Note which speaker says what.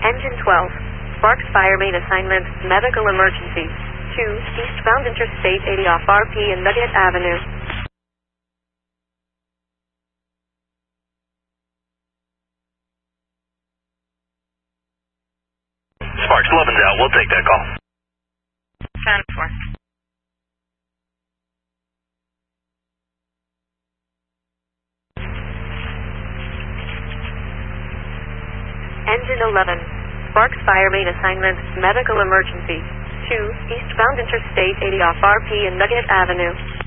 Speaker 1: Engine 12. Sparks Fire Main Assignment, Medical Emergency. 2, eastbound Interstate 80 off RP and Nugget Avenue.
Speaker 2: Sparks 11's out. We'll take that call.
Speaker 1: County 4. Engine 11. Sparks Fire Main Assignment, Medical Emergency. 2, eastbound Interstate 80 off RP and Nugget Avenue.